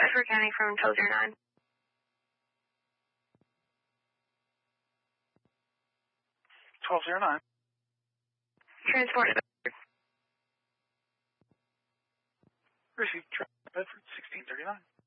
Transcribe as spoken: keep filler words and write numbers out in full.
Bedford County from twelve oh nine. twelve oh nine. Transport to Bedford. Received, Bedford, sixteen thirty-nine.